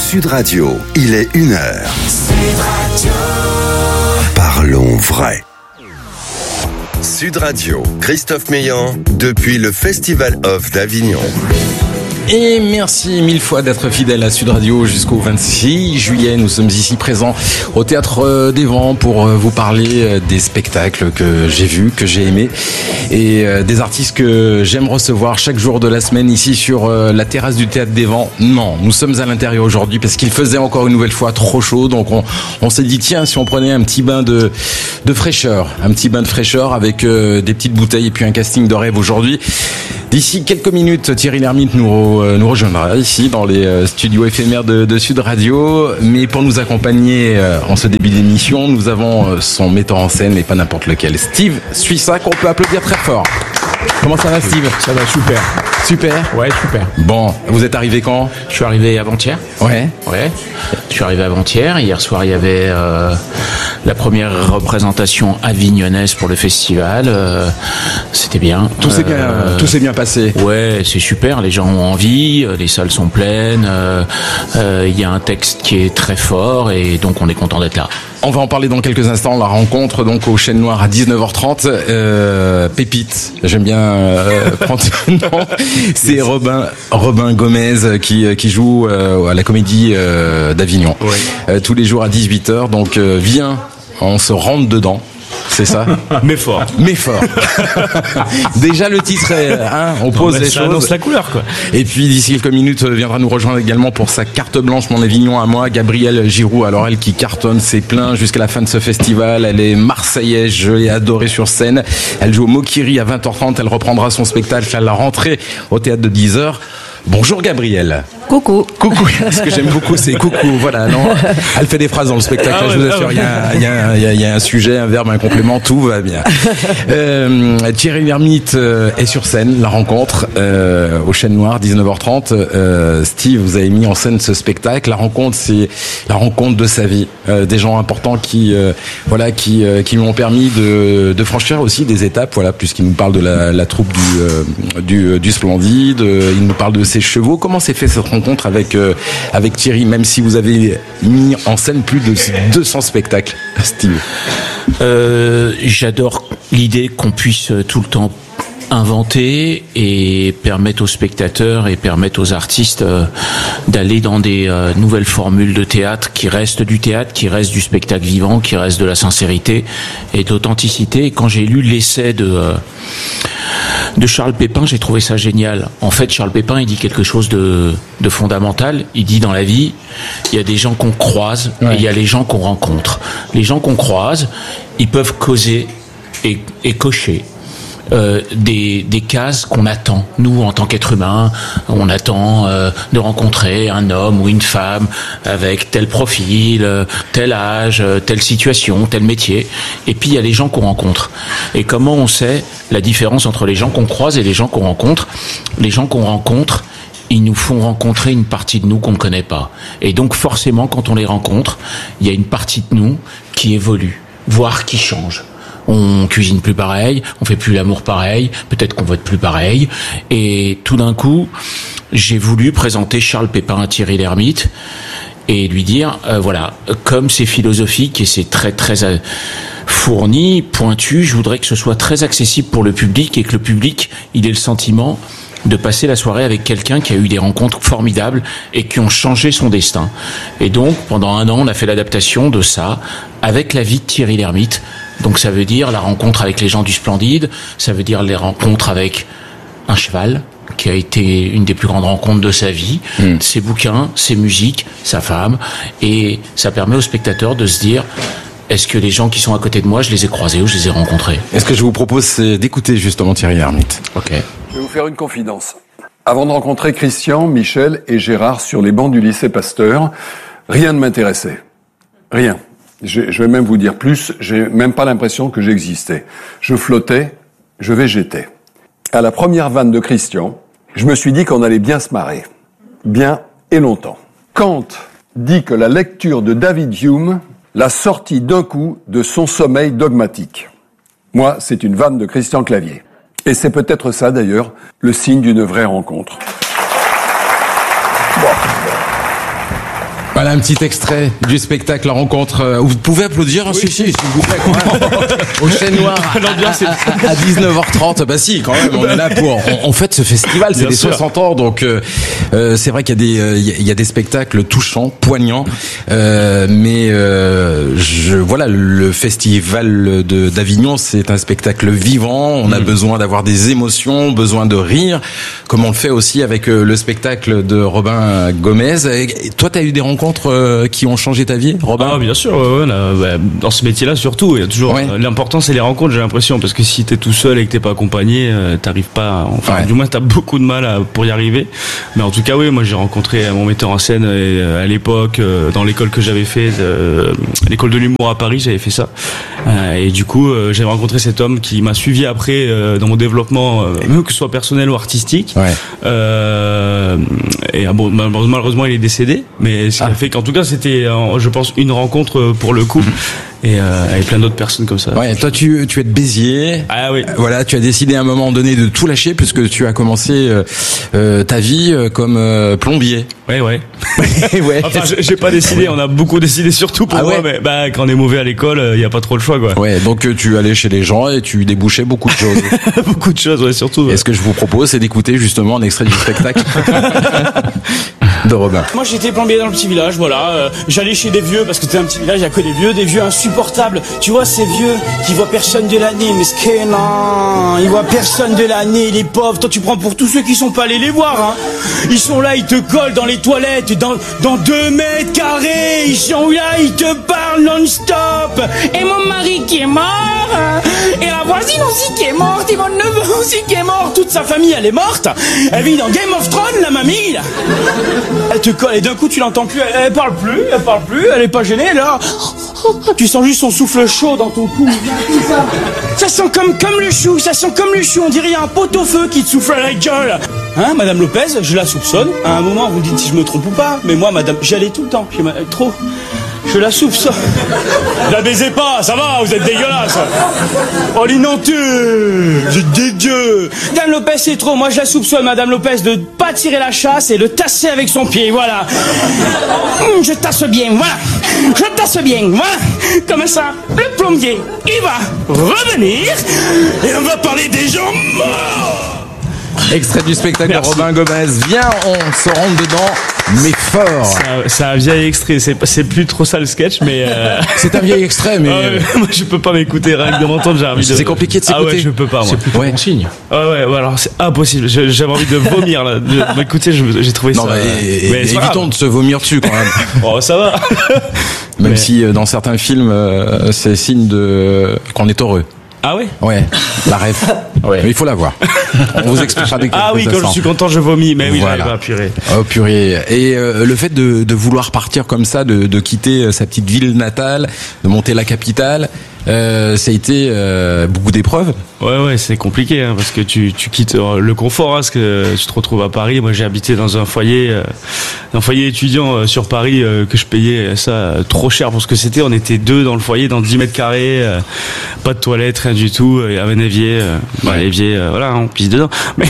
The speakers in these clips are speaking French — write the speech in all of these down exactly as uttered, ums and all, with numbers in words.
Sud Radio, il est une heure. Sud Radio. Parlons vrai. Sud Radio, Christophe Meillan, depuis le Festival Off d'Avignon. Et merci mille fois d'être fidèle à Sud Radio jusqu'au vingt-six juillet. Nous sommes ici présents au Théâtre des Vents pour vous parler des spectacles que j'ai vus, que j'ai aimés et des artistes que j'aime recevoir chaque jour de la semaine ici sur la terrasse du Théâtre des Vents. Non, nous sommes à l'intérieur aujourd'hui parce qu'il faisait encore une nouvelle fois trop chaud. Donc on, on s'est dit tiens, si on prenait un petit bain de, de fraîcheur, un petit bain de fraîcheur avec euh, des petites bouteilles et puis un casting de rêve aujourd'hui. D'ici quelques minutes, Thierry Lhermitte nous, nous rejoindra ici dans les studios éphémères de, de Sud Radio. Mais pour nous accompagner en ce début d'émission, nous avons son metteur en scène et pas n'importe lequel, Steve Suissac, qu'on peut applaudir très fort. Comment ça va, Steve ? Ça va super. Super ? Ouais, super. Bon, vous êtes arrivé quand ? Je suis arrivé avant-hier. Ouais. Ouais. Je suis arrivé avant-hier. Hier soir, il y avait euh, la première représentation avignonnaise pour le festival. Euh, c'était bien. Tout s'est bien, euh, tout s'est bien passé. Ouais, c'est super. Les gens ont envie. Les salles sont pleines. Euh, euh, il y a un texte qui est très fort et donc on est content d'être là. On va en parler dans quelques instants. La rencontre donc au Chêne Noir à dix-neuf heures trente. Euh, Pépite, j'aime bien euh, prendre ce nom. C'est Robin Robin Gomez qui qui joue euh, à la Comédie euh, d'Avignon. Oui. Euh, tous les jours à dix-huit heures. Donc euh, viens, on se rentre dedans. C'est ça. Mais fort. Mais fort. Déjà le titre, est, hein, on pose non, les ça choses. annonce la couleur, quoi. Et puis d'ici quelques minutes viendra nous rejoindre également pour sa carte blanche Mon Avignon à moi, Gabrielle Giroux. Alors elle qui cartonne, c'est plein jusqu'à la fin de ce festival. Elle est marseillaise, je l'ai adorée sur scène. Elle joue au Mokiri à vingt heures trente. Elle reprendra son spectacle à la rentrée au théâtre de dix heures. Bonjour Gabrielle. Coucou. Coucou. Ce que j'aime beaucoup, c'est coucou. Voilà, non. Elle fait des phrases dans le spectacle. Ah ouais, je vous assure, il y a, il y a, il y a, il y a un sujet, un verbe, un complément, tout va bien. Euh, Thierry Lhermitte euh, est sur scène, la rencontre euh, au Chêne Noir, dix-neuf heures trente. Euh, Steve, vous avez mis en scène ce spectacle. La rencontre, c'est la rencontre de sa vie. Euh, des gens importants qui, euh, voilà, qui, euh, qui lui ont permis de, de franchir aussi des étapes. Voilà, puisqu'il nous parle de la, la troupe du, euh, du, du Splendide. Euh, il nous parle de ses chevaux. Comment s'est fait cette rencontre avec euh, avec Thierry, même si vous avez mis en scène plus de deux cents spectacles, Steve? euh, J'adore l'idée qu'on puisse tout le temps inventer et permettre aux spectateurs et permettre aux artistes euh, d'aller dans des euh, nouvelles formules de théâtre qui restent du théâtre, qui restent du spectacle vivant, qui restent de la sincérité et de l'authenticité. Et quand j'ai lu l'essai de euh, de Charles Pépin, j'ai trouvé ça génial. En fait, Charles Pépin, il dit quelque chose de, de fondamental. Il dit dans la vie, il y a des gens qu'on croise ouais. et il y a les gens qu'on rencontre. Les gens qu'on croise, ils peuvent causer et, et cocher Euh, des, des cases qu'on attend. Nous, en tant qu'être humain, on attend euh, de rencontrer un homme ou une femme avec tel profil, euh, tel âge, euh, telle situation, tel métier. Et puis, il y a les gens qu'on rencontre. Et comment on sait la différence entre les gens qu'on croise et les gens qu'on rencontre ? Les gens qu'on rencontre, ils nous font rencontrer une partie de nous qu'on ne connaît pas. Et donc, forcément, quand on les rencontre, il y a une partie de nous qui évolue, voire qui change. On cuisine plus pareil, on fait plus l'amour pareil, peut-être qu'on vote plus pareil. Et tout d'un coup, j'ai voulu présenter Charles Pépin à Thierry Lhermitte et lui dire, euh, voilà, comme c'est philosophique et c'est très très euh, fourni, pointu, je voudrais que ce soit très accessible pour le public et que le public, il ait le sentiment de passer la soirée avec quelqu'un qui a eu des rencontres formidables et qui ont changé son destin. Et donc, pendant un an, on a fait l'adaptation de ça avec la vie de Thierry Lhermitte. Donc ça veut dire la rencontre avec les gens du Splendide, ça veut dire les rencontres avec un cheval, qui a été une des plus grandes rencontres de sa vie, mmh. ses bouquins, ses musiques, sa femme, et ça permet aux spectateurs de se dire, est-ce que les gens qui sont à côté de moi, je les ai croisés ou je les ai rencontrés ? Et ce que je vous propose, c'est d'écouter justement Thierry Lhermitte. Ok. Je vais vous faire une confidence. Avant de rencontrer Christian, Michel et Gérard sur les bancs du lycée Pasteur, rien ne m'intéressait. Rien. Je, je vais même vous dire plus, j'ai même pas l'impression que j'existais. Je flottais, je végétais. À la première vanne de Christian, je me suis dit qu'on allait bien se marrer. Bien et longtemps. Kant dit que la lecture de David Hume l'a sorti d'un coup de son sommeil dogmatique. Moi, c'est une vanne de Christian Clavier. Et c'est peut-être ça, d'ailleurs, le signe d'une vraie rencontre. Bon. Voilà un petit extrait du spectacle La Rencontre. Vous pouvez applaudir, hein, oui. si, si, s'il vous plaît, quand même. Au Chêne Noir, à, à, à dix-neuf heures trente. Bah si, quand même, on est là pour. On, on fête ce festival, c'est Bien les sûr. soixante ans, donc euh, euh, c'est vrai qu'il y a des, il euh, y a des spectacles touchants, poignants, euh, mais euh, je, voilà, le festival de d'Avignon, c'est un spectacle vivant. On a mmh. besoin d'avoir des émotions, besoin de rire, comme on le fait aussi avec euh, le spectacle de Robin Gomez. Et toi, t'as eu des rencontres euh, qui ont changé ta vie, Robin? Ah, bien sûr, ouais, ouais, là, ouais, dans ce métier-là surtout, il y a toujours ouais. l'important, c'est les rencontres, j'ai l'impression, parce que si t'es tout seul et que t'es pas accompagné, euh, t'arrives pas, enfin, ouais. du moins t'as beaucoup de mal à, pour y arriver. Mais en tout cas, oui, moi j'ai rencontré mon metteur en scène euh, à l'époque, euh, dans l'école que j'avais fait, euh, l'école de l'humour à Paris, j'avais fait ça. Euh, et du coup, euh, j'avais rencontré cet homme qui m'a suivi après euh, dans mon développement, euh, même que ce soit personnel ou artistique. Ouais. Euh, et bon, malheureusement, il est décédé, mais ce qui ah. a fait qu'en tout cas, c'était, je pense, une rencontre pour le coup. Et, euh, et plein d'autres personnes comme ça. Ouais, toi tu tu es de Béziers. Ah oui. Voilà, tu as décidé à un moment donné de tout lâcher puisque tu as commencé euh, euh, ta vie euh, comme euh, plombier. Ouais ouais. ouais. Enfin, j'ai pas décidé, on a beaucoup décidé surtout pour ah moi, ouais. mais bah quand on est mauvais à l'école, il y a pas trop le choix quoi. Ouais, donc tu allais chez les gens et tu débouchais beaucoup de choses. beaucoup de choses, ouais, surtout. Ouais. Et ce que je vous propose, c'est d'écouter justement un extrait du spectacle. De Robin. Moi j'étais plombier dans le petit village, voilà. Euh, j'allais chez des vieux parce que c'était un petit village, il y a que des vieux, des vieux insupportables. Tu vois ces vieux qui voient personne de l'année, mais ce qu'est non, ils voient personne de l'année, les pauvres. Toi tu prends pour tous ceux qui sont pas allés les voir, hein. Ils sont là, ils te collent dans les toilettes, dans dans deux mètres carrés. Ils sont là, ils te parlent non-stop. Et mon mari qui est mort, et la voisine aussi qui est morte, et mon neveu aussi qui est mort. Toute sa famille elle est morte. Elle vit dans Game of Thrones, la mamie là. Elle te colle et d'un coup tu l'entends plus, elle, elle parle plus, elle parle plus, elle est pas gênée là. Tu sens juste son souffle chaud dans ton cou. Ça, ça sent comme comme le chou, ça sent comme le chou. On dirait un pot-au-feu qui te souffle à la gueule. Hein, Madame Lopez, je la soupçonne. À un moment, vous me dites si je me trompe ou pas, mais moi, Madame, j'y allais tout le temps. J'ai trop. Je la soupçonne. La baisez pas, ça va, vous êtes dégueulasse. Oh l'inventure, vous êtes dégueu. Madame Lopez, c'est trop. Moi, je la soupçonne, Madame Lopez, de pas tirer la chasse et de tasser avec son pied, voilà. Je tasse bien, voilà. Je tasse bien, voilà. Comme ça, le plombier, il va revenir et on va parler des gens morts. Extrait du spectacle Merci. de Robin Gomez. Viens, on se rentre dedans, mais fort. C'est un, c'est un vieil extrait. C'est, c'est plus trop ça le sketch, mais euh... c'est un vieil extrait, mais euh, moi je peux pas m'écouter rien que de m'entendre. J'ai envie de. C'est compliqué de s'écouter. Ah ouais, je peux pas. Moi. C'est plus ouais. bon signe. Ah ouais, ouais, alors c'est impossible. J'avais envie de vomir là. De, écoutez, j'ai trouvé non, ça. Mais, mais évitons de se vomir dessus quand même. Oh, ça va. Même mais... si dans certains films, euh, c'est signe de qu'on est heureux. Ah ouais. Ouais. La ref. Ouais. Mais il faut la voir. On vous expliquera des Ah oui, quand je suis content, je vomis. Mais oui, voilà. j'arrive pas à purée. Oh purée. Et euh, le fait de, de vouloir partir comme ça, de, de quitter sa petite ville natale, de monter la capitale, euh, ça a été euh, beaucoup d'épreuves. Ouais, ouais, c'est compliqué hein, parce que tu, tu quittes le confort, hein, parce que tu te retrouves à Paris. Moi, j'ai habité dans un foyer, euh, un foyer étudiant euh, sur Paris euh, que je payais ça euh, trop cher pour ce que c'était. On était deux dans le foyer, dans dix mètres carrés, euh, pas de toilette, rien du tout. Il y avait un évier, euh, bah, l'évier, euh, voilà, on pisse dedans. Mais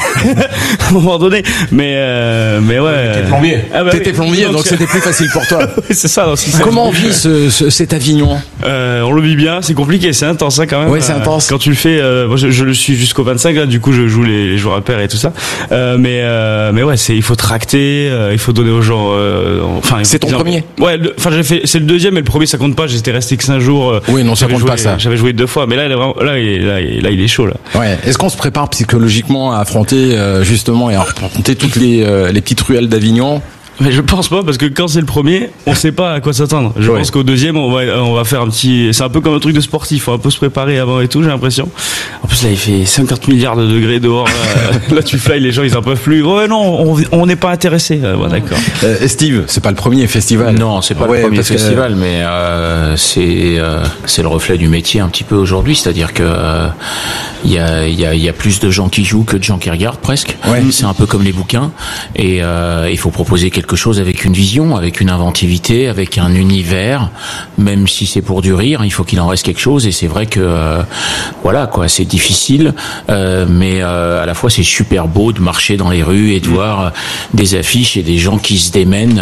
à un moment donné, mais euh, mais ouais. T'étais plombier. Ah bah, T'étais oui. plombier, donc, donc c'était plus facile pour toi. Oui, c'est ça. Donc, si Comment on vit ce, ce, cet Avignon? euh, On le vit bien. C'est compliqué, c'est intense hein, quand même. Oui, c'est intense. Euh, quand tu le fais, euh, moi, je, je le suis jusqu'au vingt-cinq là, du coup je joue les, les joueurs à pair et tout ça. Euh, mais euh, mais ouais, c'est il faut tracter, euh, il faut donner aux gens. Euh, enfin, c'est ton dire, premier. Ouais, enfin j'ai fait, c'est le deuxième, mais le premier ça compte pas. J'étais resté que cinq jours. Euh, oui, non, ça compte joué, pas ça. J'avais joué deux fois, mais là, il est vraiment, là, il est, là, il, là, il est chaud là. Ouais. Est-ce qu'on se prépare psychologiquement à affronter euh, justement et à affronter toutes les euh, les petites ruelles d'Avignon? Mais je pense pas parce que quand c'est le premier, on sait pas à quoi s'attendre. Je ouais. pense qu'au deuxième, on va on va faire un petit. C'est un peu comme un truc de sportif, faut un peu se préparer avant et tout. J'ai l'impression. En plus là, il fait cinquante milliards de degrés dehors. Là, là tu fly, les gens ils en peuvent plus. Ouais non, on on n'est pas intéressé. Euh, bon, d'accord. Euh, Steve, c'est pas le premier festival. Non, c'est pas ouais, le premier festival, que... mais euh, c'est euh, c'est le reflet du métier un petit peu aujourd'hui, c'est-à-dire que il euh, y a il y a il y a plus de gens qui jouent que de gens qui regardent presque. Ouais. C'est un peu comme les bouquins et euh, il faut proposer quelque chose avec une vision, avec une inventivité, avec un univers, même si c'est pour du rire, il faut qu'il en reste quelque chose. Et c'est vrai que euh, voilà quoi, c'est difficile, euh, mais euh, à la fois c'est super beau de marcher dans les rues et de voir des affiches et des gens qui se démènent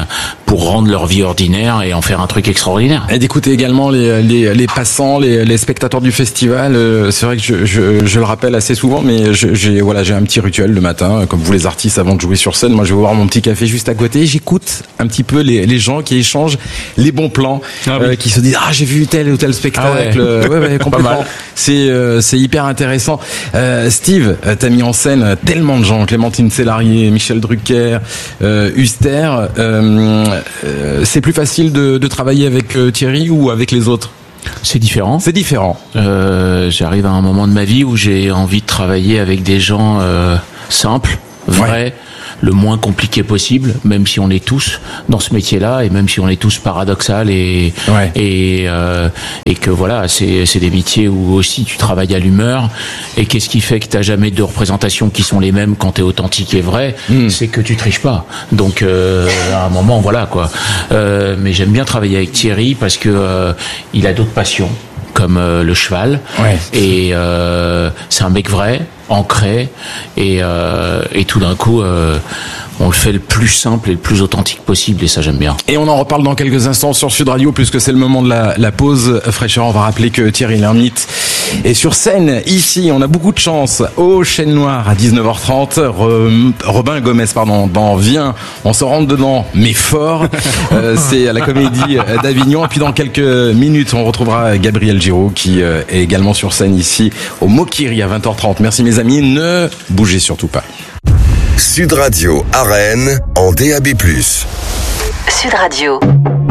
pour rendre leur vie ordinaire et en faire un truc extraordinaire. Et d'écouter également les, les, les passants, les, les spectateurs du festival. Euh, c'est vrai que je, je, je le rappelle assez souvent, mais je, j'ai voilà, j'ai un petit rituel le matin, comme vous les artistes, avant de jouer sur scène. Moi, je vais boire mon petit café juste à côté. J'écoute un petit peu les, les gens qui échangent les bons plans, ah oui. euh, qui se disent ah j'ai vu tel ou tel spectacle. Ah ouais. ouais, ouais, complètement. C'est euh, c'est hyper intéressant. Euh, Steve, t'as mis en scène tellement de gens, Clémentine Célarié, Michel Drucker, euh, Huster. Euh, euh, c'est plus facile de, de travailler avec euh, Thierry ou avec les autres? C'est différent. C'est différent. Euh, j'arrive à un moment de ma vie où j'ai envie de travailler avec des gens euh, simples, vrais. Ouais. Le moins compliqué possible, même si on est tous dans ce métier-là et même si on est tous paradoxal et ouais. et euh, et que voilà, c'est c'est des métiers où aussi tu travailles à l'humeur. Et qu'est-ce qui fait que t'as jamais deux représentations qui sont les mêmes quand t'es authentique et vrai? Mm. C'est que tu triches pas. Donc euh, à un moment, voilà quoi. Euh, mais j'aime bien travailler avec Thierry parce que euh, il a d'autres passions comme euh, le cheval. Ouais. Et euh, c'est un mec vrai, ancré, et, euh, et tout d'un coup, euh, on le fait le plus simple et le plus authentique possible, et ça j'aime bien. Et on en reparle dans quelques instants sur Sud Radio, puisque c'est le moment de la, la pause fraîcheur. On va rappeler que Thierry Lhermitte est sur scène ici. On a beaucoup de chance au Chêne Noir à dix-neuf heures trente. Re, Robin Gomez, pardon, dans Viens, on se rentre dedans, mais fort. euh, c'est à la Comédie d'Avignon. Et puis dans quelques minutes, on retrouvera Gabriel Giraud qui euh, est également sur scène ici au Mokiri à vingt heures trente. Merci mes amis, ne bougez surtout pas. Sud Radio à Rennes en D A B plus. Sud Radio.